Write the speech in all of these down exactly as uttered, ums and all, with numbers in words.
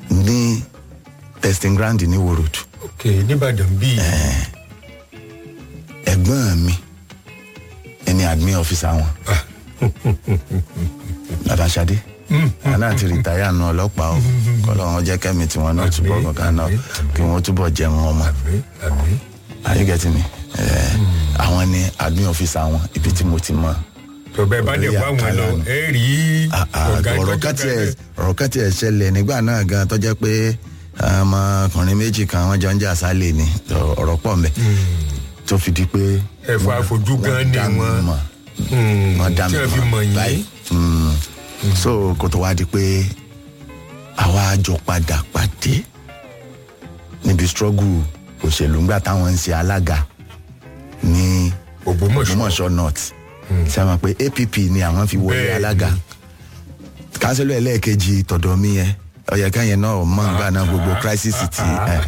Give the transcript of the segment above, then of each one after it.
ní testing ground ní Ìwó Road. ok nìbàdàn bíi. ẹ̀gbọ́n mi ẹni admin officer wọn bàbá Ṣadé àná àti rìtáyà náà ọlọ́pàá o kọ́lọ́ wọn jẹ́ kẹ́mi tí wọ́n náà túbọ̀ kankan náà kí wọ́n túbọ̀ jẹun ọmọ. are you getting me? àwọn ni admin officer wọn ibi tí mo ti mọ̀. tọ́bẹ̀ bá dẹ̀ wá wọn lọ ẹ rí ọ̀gá ọ̀rọ̀ kan tí ẹ̀ ṣẹlẹ̀ nígbà náà gan tó jẹ́ pé ọmọkùnrin méjì kan wọ́n jọ ń jà sálẹ̀ ni ọ̀rọ̀ pọ̀ mbẹ́ tó fi di pé ẹ̀fọ́ àfojú gan ni wọ́n wọ́n dá mi mọ̀ báyìí so kò tó wá di pé àwa jọ padà pàdé níbi struggle òṣèlú ńgbà táwọn ń ṣe alága ní Ògbómọ̀ṣọ́ north ṣe mọ̀ pé A P P ni àwọn fi wọlé alága kánsílò ẹlẹ́ẹ̀kejì tọ̀dọ̀ mi yẹn ọ̀yẹ̀ká yẹn náà mọ̀ nígbà náà gbogbo crisis ti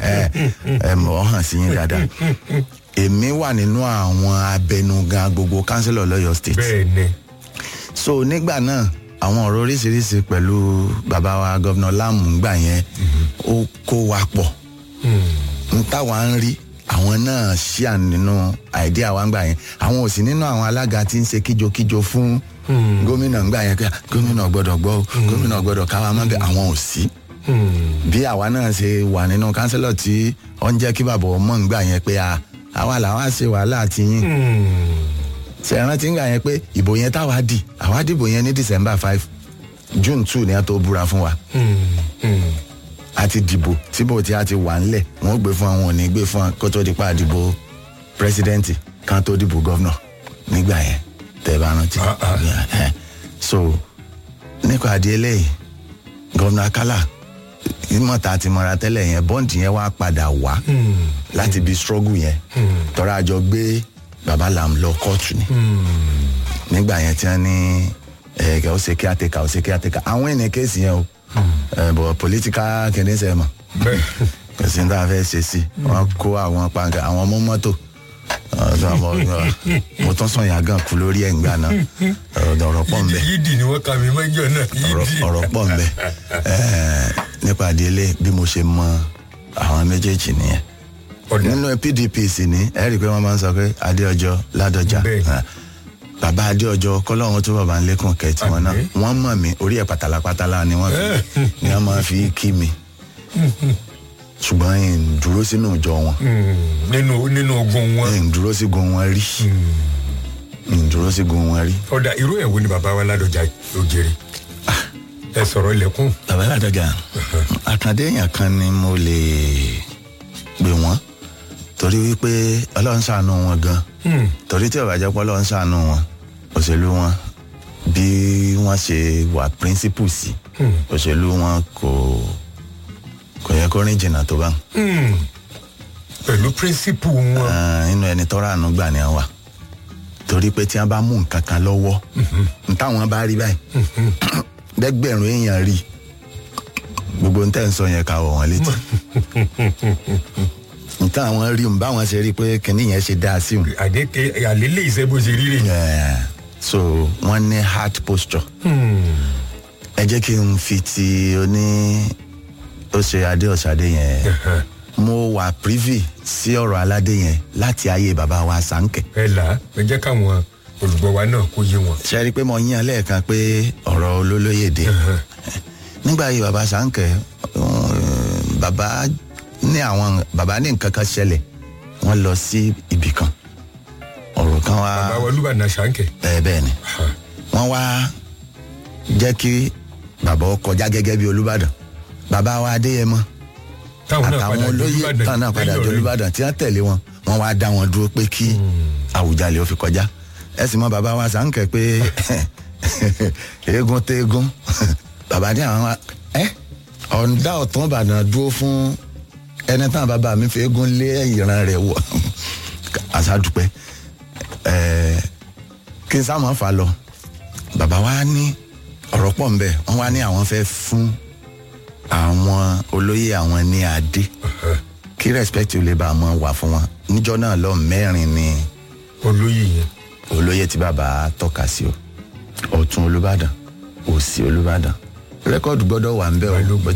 ọ̀ hàn sí yín dáadáa èmi wà nínú àwọn abẹnugan gbogbo kánsílò lọ́yọ̀ state. bẹ́ẹ̀ni. so nígbà náà àwọn ọ̀rọ̀ oríṣiríṣi pẹ̀lú bàbá wa gọ́vnà Láàmú gbà yẹn ó kó wa pọ̀ n táwa ń rí àwọn náà ṣíà nínú àìdíà wa gbà yẹn àwọn ò sí nínú àwọn alága tí ń ṣe kíjokíjo fún gómìnà gbà yẹn pé gómìnà gbọ́dọ̀ gbọ́ gómìnà gbọ́dọ̀ káwa mọ́ bẹ́ẹ̀ àwọn ò sí bí àwa náà ṣe wà nínú kánsílọ̀ tí ó ń jẹ́ kí bàbá ọmọ ń gbà yẹn pé àwa làwa ṣe wàhálà àti yín ṣe rántí ń gbà yẹn pé ìbò yẹn táwa dì àwa dìbò yẹn ní December five June two ni a tó búra fún wa àti dìbò tíbò tí a ti wà ńlẹ̀ wọ́n gbé fún àwọn òní gbé fún kó tó di pa àdìbò pírẹsidẹ́ǹtì kan tó dìbò gọ́vnọ̀ nígbà yẹn tẹ̀ bá rántí. so nípa àdìẹ lẹ́yìn gọ́vnọ̀ Akálà ìmọ̀ta àti mọ̀ra tẹ́lẹ̀ yẹn bọ́ǹdì yẹn wá padà wá láti bí struggle yẹn tọ́ra àjọ gbé baba Lam lọ kóòtù ni nígbà yẹn tí wọ́n ní ẹ̀ẹ́dẹ̀ ó ṣe kí á tẹ̀ka ó ṣe kí á tẹ̀ka àwọn ènìyàn kéèsì yẹn o bọ̀ political kìnìún sẹ́ mọ̀ kẹsì ní tá a fẹ́ ṣe sí wọ́n kó àwọn pàǹkà àwọn ọmọ mọ́tò mo tún sọ yàgàn kú lórí ẹ̀ ńgbà náà ọ̀rọ̀ pọ̀ nbẹ. yídì ni wọ́n kà mí mọ́jọ́ náà yídì. ọ̀rọ̀ pọ̀ nbẹ nípa àdéhélé bí mo ṣe mọ àwọn méjèèjì nìyẹn nínú P D P sì ní ẹ rí i pé wọ́n máa ń sọ pé Adéọjọ́ Ládọjà bàbá Adéọjọ́ kọ́lọ́run tó bàbá ń lékún kẹ́tì wọn náà wọ́n mọ̀ mí orí ẹ̀ pàtàlàpàtàlà ni wọ́n fi ni wọ́n máa fi kí mi ṣùgbọ́n ń dúró sínú ìjọ wọn. nínú nínú ogun wọn. ń dúró sí gun wọn rí. ń dúró sí gun wọn rí. ọ̀dà irú ẹ̀ wo ni bàbá wa Ládọjà ló jẹ́rìí. ẹ sọ̀rọ̀ ilẹ̀kùn. bàbá Ládọjà àkàndé èèyàn kan ni mo lè gbé wọn torí wípé Ọlọ́run ṣàánú wọn gan. torí tí ó bá jẹ́ pé Ọlọ́run ṣàánú wọn òṣèlú wọn bí wọ́n ṣe wà principle sí òṣèlú wọn kò kò yẹ kó rìn jìnnà tó bá. pẹ̀lú píríncípù wọn. inú ẹni tọ́ra àánú gbà ni wọ́n wà torí pé tí wọ́n bá mú nǹkan kan lọ́wọ́ n táwọn bá rí báyìí dẹ́gbẹ̀rún èèyàn rí gbogbo n tẹ́ ń sọ yẹn ká wọ̀ wọ́n létí n táwọn rí n báwọn ṣe rí pé kìnìún yẹn ṣe dáa sí wọn. àdéhùn àlélẹ́ ìṣẹ́ bó ṣe rí rè. so wọ́n ní heart posture ẹ jẹ́ kí n fi ti oní ó ṣe adé ọ̀ṣadé yẹn mo wà privy sí ọ̀rọ̀ aládé yẹn láti ayé bàbá wa Sánkẹ́. ẹ là ẹ jẹ́ káwọn olùgbọ́ wa náà kó yé wọn. ṣe rí i pé mo yín lẹ́ẹ̀kan pé ọ̀rọ̀ olólóyèdè nígbà yìí bàbá Sánkẹ́ bàbá ní àwọn bàbá ní nǹkan kan ṣẹlẹ̀ wọ́n lọ sí ibì kan ọ̀rọ̀ kan wá. bàbá wa Olúbàdàn Sánkẹ́. ẹ bẹ́ẹ̀ ni wọ́n wá jẹ́ kí bàbá ó kọjá gẹ́gẹ́ bí Olúbàdàn bàbá wa Adéyẹmọ àtàwọn olóyè táwọn náà padà jọ Olúbàdàn tí wọ́n tẹ̀lé wọn wọ́n wá dá wọn dúró pé kí Àwùjalè ó fi kọjá ẹ sì mọ bàbá wa Sánkẹ́ pé eégún téégún bàbá ní àwọn ẹ ọ̀ǹda ọ̀tún Ìbàdàn dúró fún ẹni táwọn bàbá mi fi eégún lé ìran rẹ̀ wọ̀ àṣàdùpẹ́ ẹ kí n sá máa fà lọ bàbá wa ní ọ̀rọ̀ pọ̀ nbẹ wọ́n wá ní àwọn fẹ́ fún àwọn olóyè àwọn ní adé kí respect lè bá àwọn wà fún wọn níjọ́ náà lọ mẹ́rin ni olóyè yẹn olóyè tí bàbá tọ́ka sí o ọ̀tún Olúbàdàn òsì Olúbàdàn rẹ́kọ̀dù gbọ́dọ̀ wà ń bẹ o